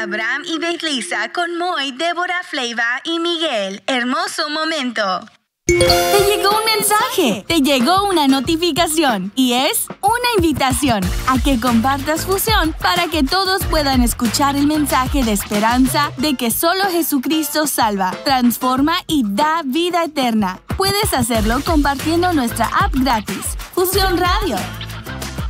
Abraham y Betlisa con Moy, Débora, Fleiva y Miguel. Hermoso momento. Te llegó un mensaje, te llegó una notificación y es una invitación a que compartas Fusión para que todos puedan escuchar el mensaje de esperanza de que solo Jesucristo salva, transforma y da vida eterna. Puedes hacerlo compartiendo nuestra app gratis, Fusión Radio.